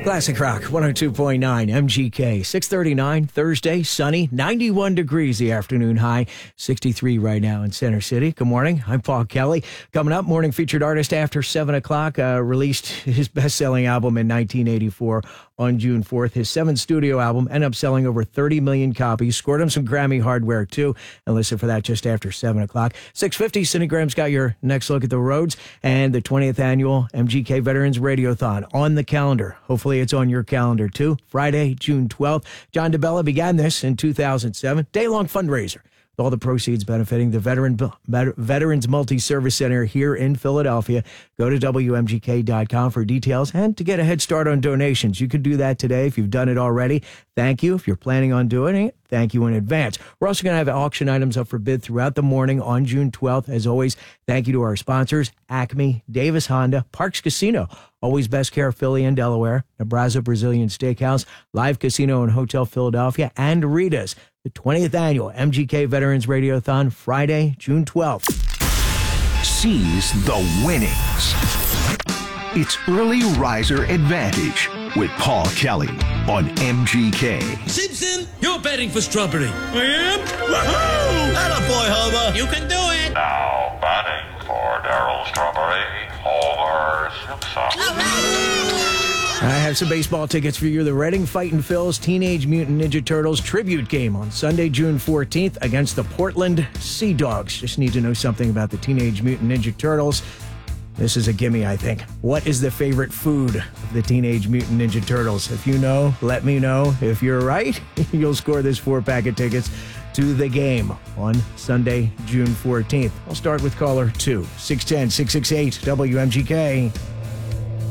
Classic Rock 102.9 MGK. 6:39 Thursday, sunny, 91 degrees the afternoon high, 63 right now in Center City. Good morning. I'm Paul Kelly. Coming up, morning featured artist after 7 o'clock released his best-selling album in 1984 on June 4th. His 7th studio album ended up selling over 30 million copies. Scored him some Grammy hardware, too. And listen for that just after 7 o'clock. 6:50, Cinegram's got your next look at the roads and the 20th annual MGK Veterans Radiothon on the calendar. Hopefully it's on your calendar, too. Friday, June 12th. John DeBella began this in 2007. Day-long fundraiser. All the proceeds benefiting the Veterans Multi-Service Center here in Philadelphia. Go to WMGK.com for details and to get a head start on donations. You can do that today if you've done it already. Thank you. If you're planning on doing it, thank you in advance. We're also going to have auction items up for bid throughout the morning on June 12th. As always, thank you to our sponsors, Acme, Davis Honda, Parks Casino, Always Best Care Philly and Delaware, Nebraska Brazilian Steakhouse, Live Casino and Hotel Philadelphia, and Rita's. The 20th annual MGK Veterans Radiothon, Friday, June 12th. Seize the winnings. It's Early Riser Advantage with Paul Kelly on MGK. Simpson, you're betting for strawberry. I am? Woohoo! Attaboy, Homer. You can do it. Now batting for Darryl Strawberry, Homer Simpson. I have some baseball tickets for you. The Reading Fightin' Phils Teenage Mutant Ninja Turtles tribute game on Sunday, June 14th against the Portland Sea Dogs. Just need to know something about the Teenage Mutant Ninja Turtles. This is a gimme, I think. What is the favorite food of the Teenage Mutant Ninja Turtles? If you know, let me know. If you're right, you'll score this 4-pack of tickets to the game on Sunday, June 14th. I'll start with caller 2, 610-668 WMGK.